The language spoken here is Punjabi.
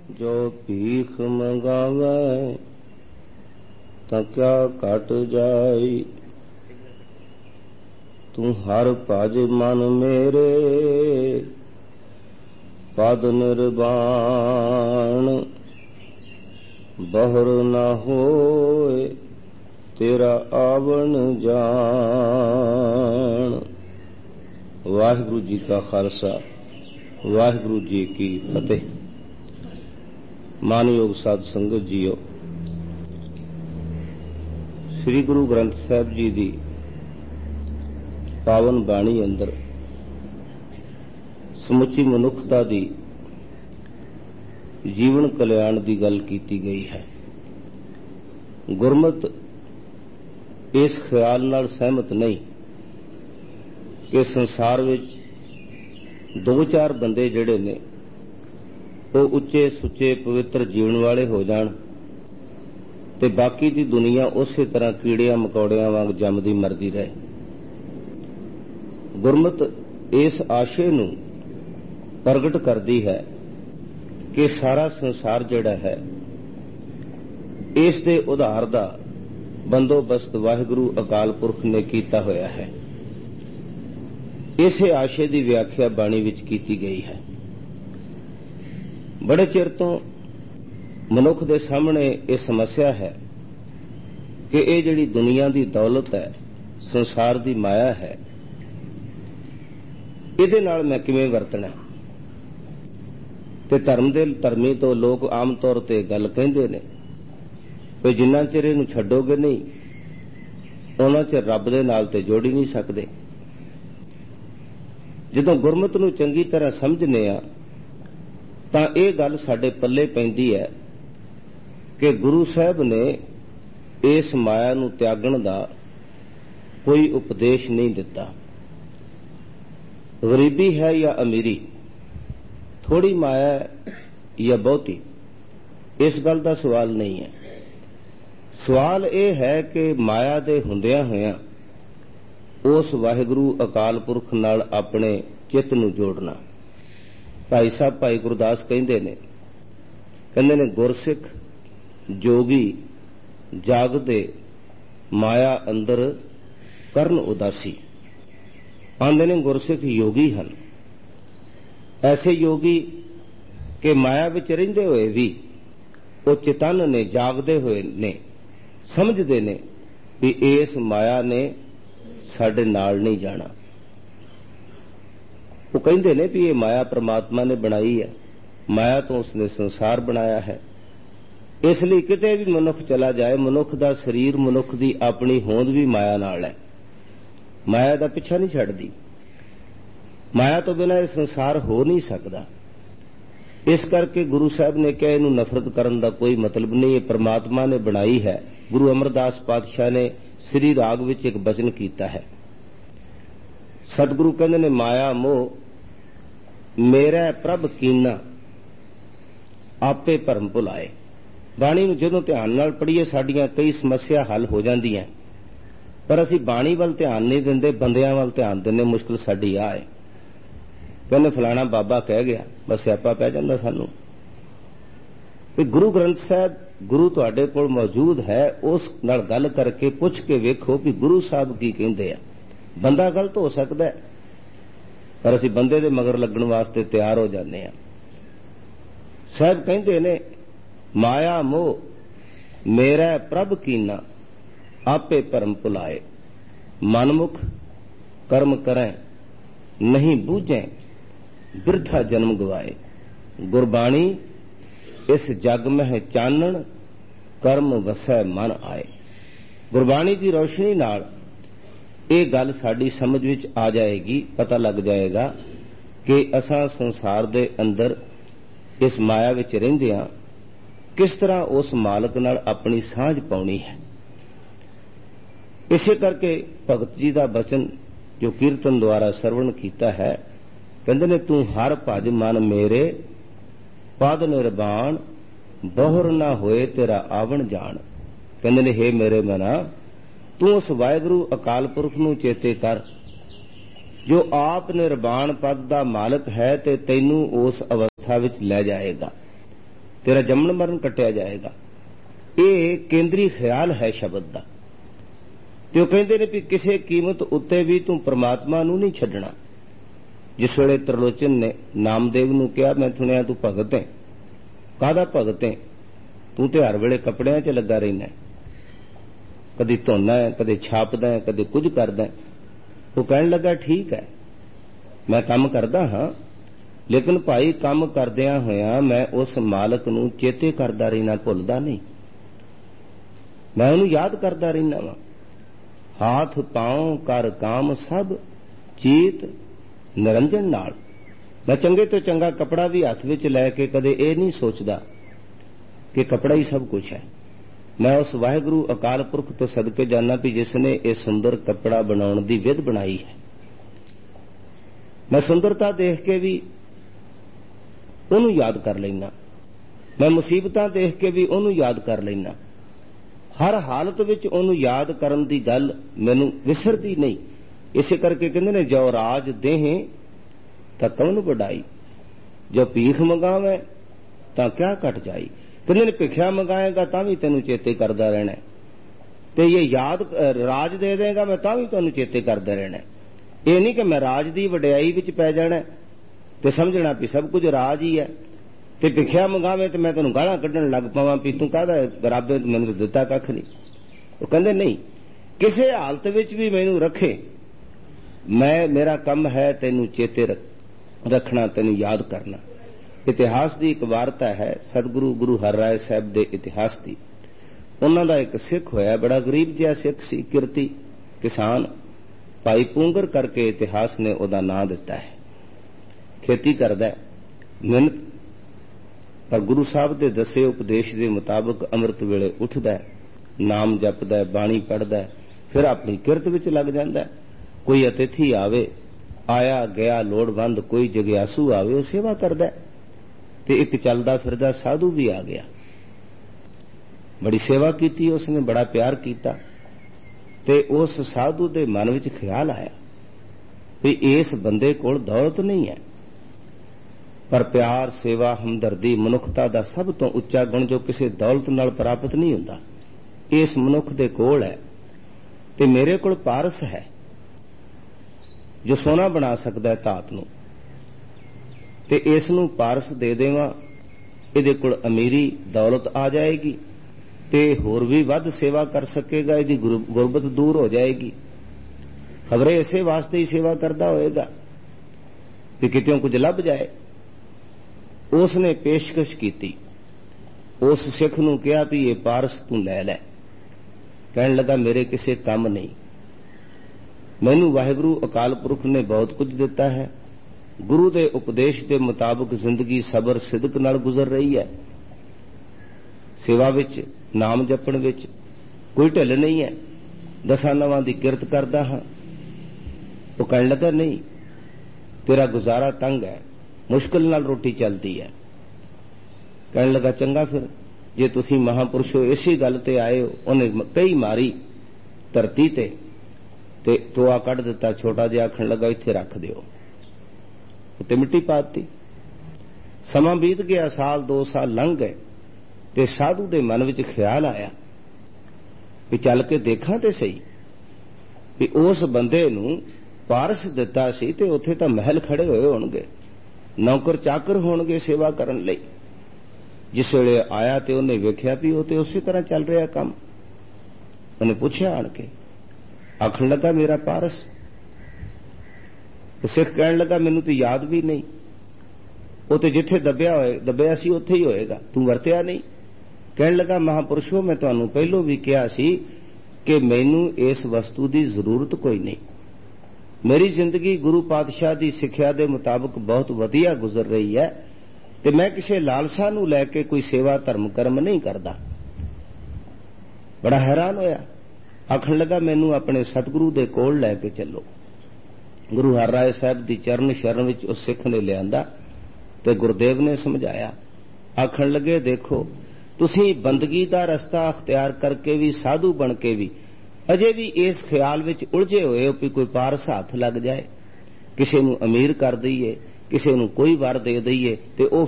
जो भीख मंगावे तां क्या घट जाई। तू हर भज मन मेरे पद निर्वाण। बहुर न होए तेरा आवन जान। वाहिगुरु जी का खालसा वाहिगुरु जी की फतेह। मानयोग साध संगत जीओ, श्री गुरु ग्रंथ साहिब जी की पावन बाणी अंदर समुची मनुखता की जीवन कल्याण की गल की गई है। गुरमत इस ख्याल नाल सहमत नहीं कि संसार विच दो चार बंदे जिहड़े ने वो उच्चे सुच्चे पवित्र जीवन वाले हो जाण ते बाकी दी दुनिया उसे तरह कीड़ियां मकौड़ियां वांग जमदी मरदी रहे। गुरमत इस आशे नूं प्रगट करदी है कि सारा संसार जिहड़ा है इस दे उधार दा बंदोबस्त वाहिगुरु अकाल पुरख ने कीता होया है। इसे आशे की व्याख्या बाणी विच कीती गई है। बड़े चिर तो मनुख दे सामने यह समस्या है कि यह जिहड़ी दुनिया की दौलत है, संसार की माया है, इहदे नाल मैं किवें वरतना। ते धर्म दे धर्मी तो लोग आम तौर पर गल कहिंदे ने कि जिन्ना चिर इहनूं छड्डोगे नहीं उन्ना चिर रब दे नाल ते जोड़ ही नहीं सकदे। जदों गुरमत नूं चंगी तरह समझने आ तां इह गल साडे पल्ले पैंदी है कि गुरु साहब ने इस माया नूं त्यागण दा कोई उपदेश नहीं दिता। गरीबी है या अमीरी, थोड़ी माया या बहुती, इस गल का सवाल नहीं है। सवाल यह है कि माया दे हुंदियां होइयां उस वाहिगुरु अकाल पुरख नाल अपने चित्त नूं जोड़ना। भाई साहब भाई गुरदास कहंदे ने गुरसिख जोगी जागदे माया अंदर करन उदासी। आंदे ने गुरसिख योगी हन, ऐसे योगी कि माया विच रहिंदे होए भी वो चितन ने, जागदे हुए ने, समझदे ने कि इस माया ने साडे नाल नहीं जाना। वो कहंदे ने भी ये माया परमात्मा ने बनाई है, माया तो उसने संसार बनाया है। इसलिए किते भी मनुख चला जाए, मनुख दा शरीर, मनुख दी अपनी होंद भी माया नाल है, माया दा पिछा नहीं छड्डदी। माया तो बिना संसार हो नहीं सकता। इस करके गुरु साहब ने कहा इनू नफरत करने का कोई मतलब नहीं, ये परमात्मा ने बनाई है। गुरु अमरदास पातशाह ने श्री राग विच एक बचन कीता है। सतगुरु कहंदे ने माया मोह मेरा प्रभ कीना आपे भरम भुलाए। बाणी नूं जदों ध्यान नाल पढ़ीए साडीआं कई समस्या हल हो जांदियां, पर असीं बाणी वल ध्यान नहीं दिंदे, बंदियां वल ध्यान दिंदे। मुश्किल साडी आ है। कहने फलाना बाबा कह गया, बस स्यापा पै जांदा सानूं। गुरु ग्रंथ साहब गुरु तुहाडे कोल मौजूद है, उस नाल गल करके पुछ के वेखो कि गुरु साहब की कहिंदे आ। बंदा गलत हो सकता है, पर असीं बंदे दे मगर लगण वास्ते तैयार हो जाने आ। साहब कहिंदे ने माया मोह मेरा प्रभ कीना आपे भरम भुलाए। मनमुख कर्म करें नहीं बूझें बिरथा जन्म गवाए। गुरबाणी इस जग में चानण कर्म वसै मन आए। गुरबाणी की रोशनी नाल ये गल साडी समझ विच आ जाएगी, पता लग जाएगा कि असां संसार दे अंदर इस माया विच रहिंदिआं किस तरह उस मालक नाल अपनी सांझ पाउणी है। इसे करके भगत जी का बचन जो कीर्तन द्वारा सरवण कीता है, कहंदे ने तू हर भज मन मेरे पद निर्वाण। बहुर ना होए तेरा आवन जान। कहंदे ने हे मेरे मना, तू उस वाहिगुरु अकाल पुरख नूं चेते कर जो आप निर्वाण पद का मालक है ते तैनू उस अवस्था विच लै जाएगा। ਤੇਰਾ ਜੰਮਣ ਮਰਨ ਕੱਟਿਆ ਜਾਏਗਾ। ਇਹ ਕੇਂਦਰੀ ਖਿਆਲ ਹੈ ਸ਼ਬਦ ਦਾ। ਤੇ ਉਹ ਕਹਿੰਦੇ ਨੇ ਵੀ ਕਿਸੇ ਕੀਮਤ ਉੱਤੇ ਵੀ ਤੂੰ ਪ੍ਰਮਾਤਮਾ ਨੂੰ ਨਹੀਂ ਛੱਡਣਾ। ਜਿਸ ਵੇਲੇ ਤ੍ਰਿਲੋਚਨ ਨੇ ਨਾਮਦੇਵ ਨੂੰ ਕਿਹਾ, ਮੈਂ ਸੁਣਿਆ ਤੂੰ ਭਗਤ ਹੈ। ਕਾਹਦਾ ਭਗਤ ਹੈ? ਤੂੰ ਤੇ ਹਰ ਵੇਲੇ ਕੱਪੜਿਆਂ 'ਚ ਲੱਗਾ ਰਹਿਣਾ, ਕਦੇ ਧੋਣਾ ਹੈ, ਕਦੇ ਛਾਪਦਾ ਹੈ, ਕਦੇ ਕੁਝ ਕਰਦਾ ਹੈ। ਉਹ ਕਹਿਣ ਲੱਗਾ, ਠੀਕ ਹੈ ਮੈਂ ਕੰਮ ਕਰਦਾ ਹਾਂ, ਲੇਕਿਨ ਭਾਈ ਕੰਮ ਕਰਦਿਆਂ ਹੋਇਆਂ ਮੈਂ ਉਸ ਮਾਲਕ ਨੂੰ ਚੇਤੇ ਕਰਦਾ ਰਹਿਣਾ, ਭੁੱਲਦਾ ਨਹੀਂ। ਮੈਂ ਉਹਨੂੰ ਯਾਦ ਕਰਦਾ ਰਹਿਣਾ ਵਾਂ। ਹਾਥ ਪਾਉ ਕਰ ਕਾਮ ਸਭ ਚੀਤ ਨਿਰੰਜਨ ਨਾਲ। ਮੈਂ ਚੰਗੇ ਤੋਂ ਚੰਗਾ ਕੱਪੜਾ ਵੀ ਹੱਥ ਵਿੱਚ ਲੈ ਕੇ ਕਦੇ ਇਹ ਨਹੀਂ ਸੋਚਦਾ ਕਿ ਕੱਪੜਾ ਹੀ ਸਭ ਕੁਝ ਹੈ। ਮੈਂ ਉਸ ਵਾਹਿਗੁਰੂ ਅਕਾਲ ਪੁਰਖ ਤੋਂ ਸਦਕੇ ਜਾਣਾ ਵੀ ਜਿਸ ਨੇ ਇਹ ਸੁੰਦਰ ਕੱਪੜਾ ਬਣਾਉਣ ਦੀ ਵਿਧ ਬਣਾਈ ਹੈ। ਮੈਂ ਸੁੰਦਰਤਾ ਦੇਖ ਕੇ ਵੀ ਉਹਨੂੰ ਯਾਦ ਕਰ ਲੈਣਾ, ਮੈਂ ਮੁਸੀਬਤਾਂ ਦੇਖ ਕੇ ਵੀ ਉਹਨੂੰ ਯਾਦ ਕਰ ਲੈਣਾ। ਹਰ ਹਾਲਤ ਵਿੱਚ ਉਹਨੂੰ ਯਾਦ ਕਰਨ ਦੀ ਗੱਲ ਮੈਨੂੰ ਵਿਸਰਦੀ ਨਹੀਂ। ਇਸੇ ਕਰਕੇ ਕਹਿੰਦੇ ਨੇ, ਜੋ ਰਾਜ ਦੇਹ ਤਾਂ ਕੌਣ ਵਡਾਈ, ਜੋ ਭੀਖ ਮੰਗਾਵੇ ਤਾਂ ਕਿਆ ਘਟ ਜਾਈ। ਕਹਿੰਦੇ ਨੇ ਭਿੱਖਿਆ ਮੰਗਾਏਗਾ ਤਾਂ ਵੀ ਤੈਨੂੰ ਚੇਤੇ ਕਰਦਾ ਰਹਿਣਾ, ਤੇ ਇਹ ਯਾਦ ਰਾਜ ਦੇ ਦੇਗਾ ਮੈਂ ਤਾਂ ਵੀ ਤੁਹਾਨੂੰ ਚੇਤੇ ਕਰਦਾ ਰਹਿਣਾ। ਇਹ ਨਹੀਂ ਕਿ ਮੈਂ ਰਾਜ ਦੀ ਵਡਿਆਈ ਵਿੱਚ ਪੈ ਜਾਣਾ ਤੇ ਸਮਝਣਾ ਵੀ ਸਭ ਕੁਝ ਰਾਜ ਹੀ ਹੈ, ਤੇ ਭਿੱਖਿਆ ਮੰਗਾਵੇ ਤੇ ਮੈਂ ਤੈਨੂੰ ਗਾਲਾਂ ਕੱਢਣ ਲੱਗ ਪਵਾਂ ਵੀ ਤੂੰ ਕਾਹਦਾ ਰੱਬ ਮੈਨੂੰ ਦਿੱਤਾ ਕੱਖ ਨਹੀਂ। ਉਹ ਕਹਿੰਦੇ ਨਹੀਂ, ਕਿਸੇ ਹਾਲਤ ਵਿੱਚ ਵੀ ਮੈਨੂੰ ਰੱਖੇ, ਮੇਰਾ ਕੰਮ ਹੈ ਤੈਨੂੰ ਚੇਤੇ ਰੱਖਣਾ, ਤੈਨੂੰ ਯਾਦ ਕਰਨਾ। ਇਤਿਹਾਸ ਦੀ ਇੱਕ ਵਾਰਤਾ ਹੈ ਸਤਿਗੁਰੂ ਗੁਰੂ ਹਰਿਰਾਏ ਸਾਹਿਬ ਦੇ ਇਤਿਹਾਸ ਦੀ। ਉਹਨਾਂ ਦਾ ਇੱਕ ਸਿੱਖ ਹੋਇਆ, ਬੜਾ ਗਰੀਬ ਜਿਹਾ ਸਿੱਖ ਸੀ, ਕਿਰਤੀ ਕਿਸਾਨ, ਭਾਈ ਪੂੰਗਰ ਕਰਕੇ ਇਤਿਹਾਸ ਨੇ ਉਹਦਾ ਨਾਂ ਦਿੱਤਾ ਹੈ। ਖੇਤੀ ਕਰਦਾ, ਮਿਹਨਤ, ਪਰ ਗੁਰੂ ਸਾਹਿਬ ਦੇ ਦੱਸੇ ਉਪਦੇਸ਼ ਦੇ ਮੁਤਾਬਕ ਅੰਮ੍ਰਿਤ ਵੇਲੇ ਉੱਠਦਾ, ਨਾਮ ਜਪਦਾ, ਬਾਣੀ ਪੜ੍ਹਦਾ, ਫਿਰ ਆਪਣੀ ਕਿਰਤ ਵਿੱਚ ਲੱਗ ਜਾਂਦਾ। ਕੋਈ ਅਤਿਥੀ ਆਵੇ, ਆਇਆ ਗਿਆ ਲੋੜਵੰਦ, ਕੋਈ ਜਗਿਆਸੂ ਆਵੇ, ਉਹ ਸੇਵਾ ਕਰਦਾ। ਤੇ ਇੱਕ ਚੱਲਦਾ ਫਿਰਦਾ ਸਾਧੂ ਵੀ ਆ ਗਿਆ, ਬੜੀ ਸੇਵਾ ਕੀਤੀ ਉਸਨੇ, ਬੜਾ ਪਿਆਰ ਕੀਤਾ। ਤੇ ਉਸ ਸਾਧੂ ਦੇ ਮਨ ਵਿੱਚ ਖਿਆਲ ਆਇਆ ਵੀ ਇਸ ਬੰਦੇ ਕੋਲ ਦੌਲਤ ਨਹੀਂ ਹੈ, ਪਰ ਪਿਆਰ, ਸੇਵਾ, ਹਮਦਰਦੀ ਮਨੁੱਖਤਾ ਦਾ ਸਭ ਤੋਂ ਉੱਚਾ ਗੁਣ ਜੋ ਕਿਸੇ ਦੌਲਤ ਨਾਲ ਪ੍ਰਾਪਤ ਨਹੀਂ ਹੁੰਦਾ, ਇਸ ਮਨੁੱਖ ਦੇ ਕੋਲ ਹੈ। ਤੇ ਮੇਰੇ ਕੋਲ ਪਾਰਸ ਹੈ ਜੋ ਸੋਨਾ ਬਣਾ ਸਕਦਾ ਹੈ ਧਾਤ ਨੂੰ, ਤੇ ਇਸ ਨੂੰ ਪਾਰਸ ਦੇ ਦੇਵਾਂ, ਇਹਦੇ ਕੋਲ ਅਮੀਰੀ ਦੌਲਤ ਆ ਜਾਏਗੀ ਤੇ ਹੋਰ ਵੀ ਵੱਧ ਸੇਵਾ ਕਰ ਸਕੇਗਾ, ਇਹਦੀ ਗੁਰਬਤ ਦੂਰ ਹੋ ਜਾਏਗੀ। ਖਬਰੇ ਇਸੇ ਵਾਸਤੇ ਹੀ ਸੇਵਾ ਕਰਦਾ ਹੋਏਗਾ ਕਿ ਕਿਤਿਓਂ ਕੁਝ ਲੱਭ ਜਾਏ। ਉਸ ਨੇ ਪੇਸ਼ਕਸ਼ ਕੀਤੀ, ਉਸ ਸਿੱਖ ਨੂੰ ਕਿਹਾ ਵੀ ਇਹ ਪਾਰਸ ਤੂੰ ਲੈ ਲੈ। ਕਹਿਣ ਲੱਗਾ, ਮੇਰੇ ਕਿਸੇ ਕੰਮ ਨਹੀਂ, ਮੈਨੂੰ ਵਾਹਿਗੁਰੂ ਅਕਾਲ ਪੁਰਖ ਨੇ ਬਹੁਤ ਕੁਝ ਦਿੱਤਾ ਹੈ, ਗੁਰੂ ਦੇ ਉਪਦੇਸ਼ ਦੇ ਮੁਤਾਬਕ ਜ਼ਿੰਦਗੀ ਸਬਰ ਸਿਦਕ ਨਾਲ ਗੁਜ਼ਰ ਰਹੀ ਹੈ, ਸੇਵਾ ਵਿੱਚ, ਨਾਮ ਜਪਣ ਵਿੱਚ ਕੋਈ ਢਿੱਲ ਨਹੀਂ ਹੈ, 10 ਨਵਾਂ ਦੀ ਕਿਰਤ ਕਰਦਾ ਹਾਂ। ਉਹ ਕਹਿਣ ਲੱਗਾ, ਨਹੀਂ, ਤੇਰਾ ਗੁਜ਼ਾਰਾ ਤੰਗ ਹੈ, ਮੁਸ਼ਕਿਲ ਨਾਲ ਰੋਟੀ ਚੱਲਦੀ ਹੈ। ਕਹਿਣ ਲੱਗਾ, ਚੰਗਾ ਫਿਰ ਜੇ ਤੁਸੀਂ ਮਹਾਂਪੁਰਸ਼ ਹੋ, ਇਸੇ ਗੱਲ ਤੇ ਆਏ ਹੋ। ਉਹਨੇ ਕਈ ਮਾਰੀ ਧਰਤੀ ਤੇ ਟੋਆ ਕੱਢ ਦਿੱਤਾ ਛੋਟਾ ਜਿਹਾ, ਆਖਣ ਲੱਗਾ ਇੱਥੇ ਰੱਖ ਦਿਓ, ਉੱਤੇ ਮਿੱਟੀ ਪਾਤੀ। ਸਮਾਂ ਬੀਤ ਗਿਆ, ਸਾਲ 2 ਸਾਲ ਲੰਘ ਗਏ, ਤੇ ਸਾਧੂ ਦੇ ਮਨ ਵਿੱਚ ਖਿਆਲ ਆਇਆ ਵੀ ਚੱਲ ਕੇ ਦੇਖਾਂ ਤੇ ਸਹੀ ਵੀ ਉਸ ਬੰਦੇ ਨੂੰ ਪਾਰਸ ਦਿੱਤਾ ਸੀ ਤੇ ਉੱਥੇ ਤਾਂ ਮਹਿਲ ਖੜੇ ਹੋਏ ਹੋਣਗੇ, ਨੌਕਰ ਚਾਕਰ ਹੋਣਗੇ ਸੇਵਾ ਕਰਨ ਲਈ। ਜਿਸ ਵੇਲੇ ਆਇਆ ਤੇ ਉਹਨੇ ਵੇਖਿਆ ਵੀ ਉਹ ਤੇ ਉਸੇ ਤਰ੍ਹਾਂ ਚੱਲ ਰਿਹਾ ਕੰਮ। ਉਹਨੇ ਪੁੱਛਿਆ ਆਣ ਕੇ, ਆਖਣ ਲੱਗਾ, ਮੇਰਾ ਪਾਰਸ। ਸਿੱਖ ਕਹਿਣ ਲੱਗਾ, ਮੈਨੂੰ ਤੇ ਯਾਦ ਵੀ ਨਹੀਂ, ਉਹ ਤੇ ਜਿੱਥੇ ਦੱਬਿਆ ਸੀ ਉੱਥੇ ਹੀ ਹੋਏਗਾ, ਤੂੰ ਵਰਤਿਆ ਨਹੀਂ। ਕਹਿਣ ਲੱਗਾ, ਮਹਾਂਪੁਰਸ਼ੋ, ਮੈਂ ਤੁਹਾਨੂੰ ਪਹਿਲੋਂ ਵੀ ਕਿਹਾ ਸੀ ਕਿ ਮੈਨੂੰ ਇਸ ਵਸਤੂ ਦੀ ਜ਼ਰੂਰਤ ਕੋਈ ਨਹੀਂ, ਮੇਰੀ ਜ਼ਿੰਦਗੀ ਗੁਰੂ ਪਾਤਸ਼ਾਹ ਦੀ ਸਿੱਖਿਆ ਦੇ ਮੁਤਾਬਕ ਬਹੁਤ ਵਧੀਆ ਗੁਜ਼ਰ ਰਹੀ ਹੈ, ਤੇ ਮੈਂ ਕਿਸੇ ਲਾਲਸਾ ਨੂੰ ਲੈ ਕੇ ਕੋਈ ਸੇਵਾ ਧਰਮ ਕਰਮ ਨਹੀਂ ਕਰਦਾ। ਬੜਾ ਹੈਰਾਨ ਹੋਇਆ, ਆਖਣ ਲੱਗਾ, ਮੈਨੂੰ ਆਪਣੇ ਸਤਿਗੁਰੂ ਦੇ ਕੋਲ ਲੈ ਕੇ ਚੱਲੋ। ਗੁਰੂ ਹਰਿਰਾਏ ਸਾਹਿਬ ਦੀ ਚਰਨ ਸ਼ਰਨ ਵਿੱਚ ਉਸ ਸਿੱਖ ਨੇ ਲਿਆਂਦਾ ਤੇ ਗੁਰਦੇਵ ਨੇ ਸਮਝਾਇਆ। ਆਖਣ ਲੱਗੇ, ਦੇਖੋ, ਤੁਸੀਂ ਬੰਦਗੀ ਦਾ ਰਸਤਾ ਅਖਤਿਆਰ ਕਰਕੇ ਵੀ, ਸਾਧੂ ਬਣ ਕੇ ਵੀ, ਅਜੇ ਵੀ ਇਸ ਖਿਆਲ ਵਿੱਚ ਉਲਝੇ ਹੋਏ ਹੋ ਕਿ ਕੋਈ ਪਾਰਸ ਹੱਥ ਲੱਗ ਜਾਏ, ਕਿਸੇ ਨੂੰ ਅਮੀਰ ਕਰ ਦਈਏ, ਕਿਸੇ ਨੂੰ ਕੋਈ ਵਰ ਦੇ ਦਈਏ ਤੇ ਉਹ